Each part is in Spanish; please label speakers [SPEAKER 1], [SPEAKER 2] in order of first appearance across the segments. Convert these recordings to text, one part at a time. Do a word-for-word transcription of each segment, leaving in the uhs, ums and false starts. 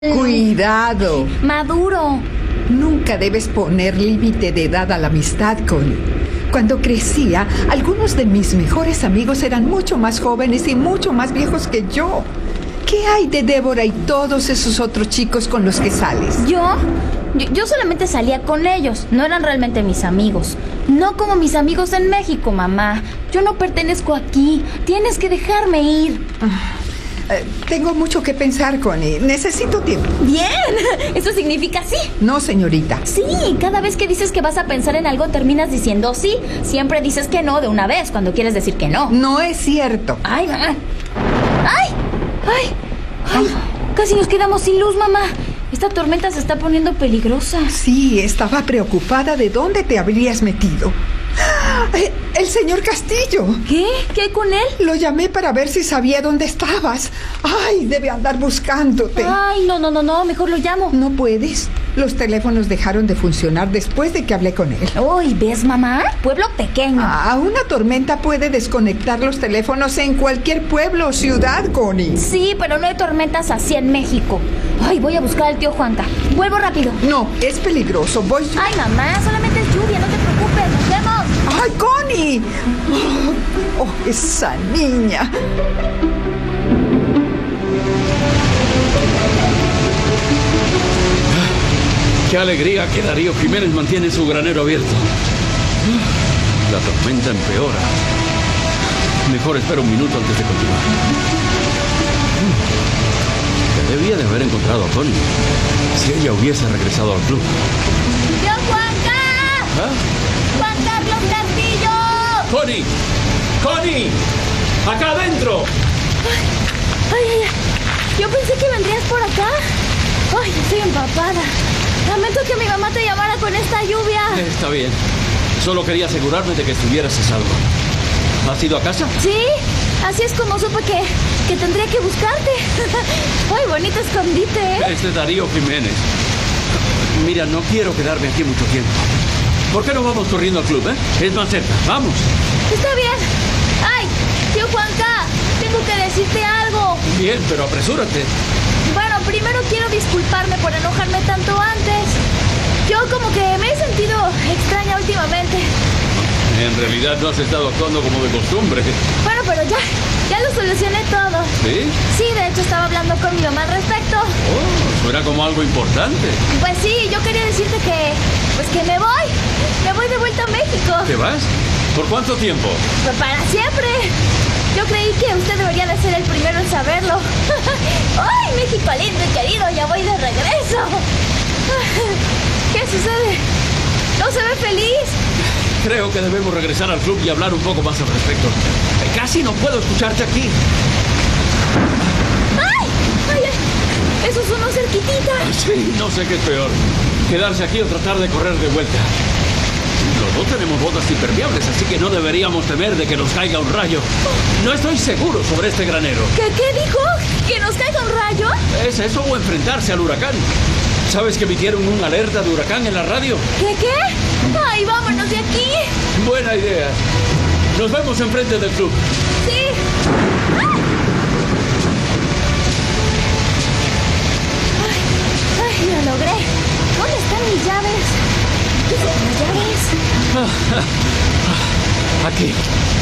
[SPEAKER 1] Cuidado.
[SPEAKER 2] Maduro.
[SPEAKER 1] Nunca debes poner límite de edad a la amistad, Connie. Cuando crecía, algunos de mis mejores amigos eran mucho más jóvenes y mucho más viejos que yo. ¿Qué hay de Débora y todos esos otros chicos con los que sales?
[SPEAKER 2] ¿Yo? Yo, yo solamente salía con ellos. No eran realmente mis amigos. No como mis amigos en México, mamá. Yo no pertenezco aquí. Tienes que dejarme ir.
[SPEAKER 1] Eh, tengo mucho que pensar, Connie. Necesito tiempo.
[SPEAKER 2] Bien. ¿Eso significa sí?
[SPEAKER 1] No, señorita.
[SPEAKER 2] Sí. Cada vez que dices que vas a pensar en algo, terminas diciendo sí. Siempre dices que no de una vez cuando quieres decir que no.
[SPEAKER 1] No es cierto.
[SPEAKER 2] Ay, mamá. ¡Ay! ¡Ay! ¡Ay! Casi nos quedamos sin luz, mamá. Esta tormenta se está poniendo peligrosa.
[SPEAKER 1] Sí, estaba preocupada de dónde te habrías metido. Eh, el señor Castillo.
[SPEAKER 2] ¿Qué? ¿Qué hay con él?
[SPEAKER 1] Lo llamé para ver si sabía dónde estabas. Ay, debe andar buscándote.
[SPEAKER 2] Ay, no, no, no, no, mejor lo llamo.
[SPEAKER 1] ¿No puedes? Los teléfonos dejaron de funcionar después de que hablé con él.
[SPEAKER 2] Uy, ¿ves, mamá? Pueblo pequeño.
[SPEAKER 1] Ah, una tormenta puede desconectar los teléfonos en cualquier pueblo o ciudad, Connie.
[SPEAKER 2] Sí, pero no hay tormentas así en México. Ay, voy a buscar al tío Juanca. Vuelvo rápido.
[SPEAKER 1] No, es peligroso. Voy...
[SPEAKER 2] Ay, mamá, solamente es lluvia, no te preocupes. Nos vemos.
[SPEAKER 1] ¡Ay, Connie! Oh, oh, esa niña.
[SPEAKER 3] ¡Qué alegría que Darío Jiménez mantiene su granero abierto! La tormenta empeora. Mejor espero un minuto antes de continuar. Que debía de haber encontrado a Connie si ella hubiese regresado al club.
[SPEAKER 2] ¡Tío Juanca!
[SPEAKER 3] ¿Ah?
[SPEAKER 2] ¡Juan Carlos Castillo!
[SPEAKER 3] ¡Connie! ¡Connie! ¡Acá adentro!
[SPEAKER 2] Ay, ay, ay. Yo pensé que vendrías por acá. Ay, estoy empapada. Lamento que mi mamá te llamara con esta lluvia.
[SPEAKER 3] Está bien. Solo quería asegurarme de que estuvieras a salvo. ¿Has ido a casa?
[SPEAKER 2] Sí, así es como supe que, que tendría que buscarte. Ay, bonito escondite, ¿eh?
[SPEAKER 3] Este es Darío Jiménez. Mira, no quiero quedarme aquí mucho tiempo. ¿Por qué no vamos corriendo al club, eh? Es más cerca. ¡Vamos!
[SPEAKER 2] Está bien. ¡Ay, tío Juanca! Tengo que decirte algo.
[SPEAKER 3] Bien, pero apresúrate.
[SPEAKER 2] Bueno, primero quiero disculparme por enojarme tanto antes. Yo como que me he sentido extraña últimamente.
[SPEAKER 3] En realidad no has estado actuando como de costumbre.
[SPEAKER 2] Bueno, pero ya, ya lo solucioné todo.
[SPEAKER 3] ¿Sí?
[SPEAKER 2] Sí, de hecho estaba hablando con mi mamá al respecto.
[SPEAKER 3] Oh, suena como algo importante.
[SPEAKER 2] Pues sí, yo quería decirte que, pues que me voy. Me voy de vuelta a México.
[SPEAKER 3] ¿Te vas? ¿Por cuánto tiempo?
[SPEAKER 2] Pues para siempre. Yo creí que usted debería de ser el primero en saberlo. ¡Ay, México lindo y querido! Ya voy de regreso. ¿Qué sucede? ¿No se ve feliz?
[SPEAKER 3] Creo que debemos regresar al club y hablar un poco más al respecto. Casi no puedo escucharte aquí.
[SPEAKER 2] ¡Ay! ¡Ay, ay! ¡Eso sonó cerquitita!
[SPEAKER 3] Sí, no sé qué es peor. Quedarse aquí o tratar de correr de vuelta. Los dos tenemos botas impermeables, así que no deberíamos temer de que nos caiga un rayo. No estoy seguro sobre este granero.
[SPEAKER 2] ¿Qué, qué dijo? ¿Que nos caiga un rayo?
[SPEAKER 3] ¿Es eso o enfrentarse al huracán? ¿Sabes que emitieron una alerta de huracán en la radio?
[SPEAKER 2] ¿Qué, qué? ¡Ay, vámonos de aquí!
[SPEAKER 3] Buena idea. Nos vemos enfrente del club.
[SPEAKER 2] ¡Sí! ¡Ay! ¡Ay, lo logré! ¿Dónde están mis llaves? ¿Qué son las llaves?
[SPEAKER 3] Aquí.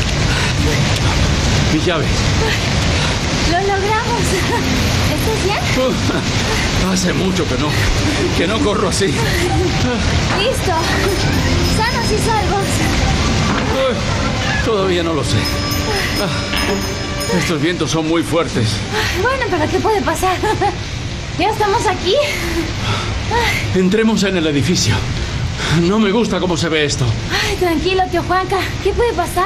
[SPEAKER 3] Mis llaves.
[SPEAKER 2] ¡Lo logramos! ¿Estás bien?
[SPEAKER 3] Uh, hace mucho que no, que no corro así.
[SPEAKER 2] ¡Listo! ¡Sanos y salvos!
[SPEAKER 3] Uh, todavía no lo sé. Uh, estos vientos son muy fuertes.
[SPEAKER 2] Bueno, pero ¿qué puede pasar? Ya estamos aquí.
[SPEAKER 3] Entremos en el edificio. No me gusta cómo se ve esto.
[SPEAKER 2] Ay, tranquilo, tío Juanca. ¿Qué puede pasar?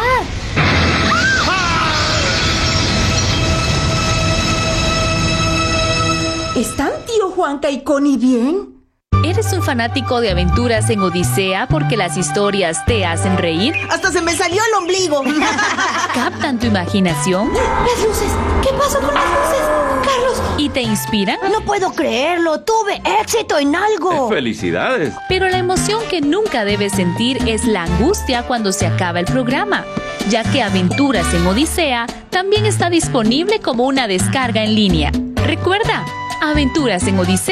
[SPEAKER 4] ¿Están tío Juanca y Connie bien?
[SPEAKER 5] ¿Eres un fanático de aventuras en Odisea porque las historias te hacen reír?
[SPEAKER 4] ¡Hasta se me salió el ombligo!
[SPEAKER 5] ¿Captan tu imaginación?
[SPEAKER 2] ¡Las luces! ¿Qué pasó con las luces? ¡Carlos!
[SPEAKER 5] ¿Y te inspiran?
[SPEAKER 6] No puedo creerlo, tuve éxito en algo.
[SPEAKER 3] ¡Felicidades!
[SPEAKER 5] Pero la emoción que nunca debes sentir es la angustia cuando se acaba el programa, ya que Aventuras en Odisea también está disponible como una descarga en línea. Recuerda, Aventuras en Odisea.